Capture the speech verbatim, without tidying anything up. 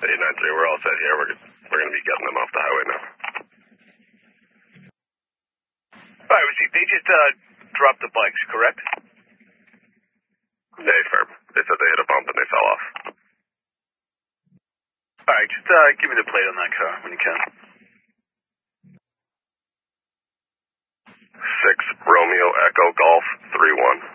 eight nine three, we're all set here. We're, we're going to be getting them off the highway now. All right, receive. They just uh, dropped the bikes, correct? Hey, firm. They said they hit a bump and they fell off. All right, just uh, give me the plate on that car when you can. Six Romeo Echo Golf three one.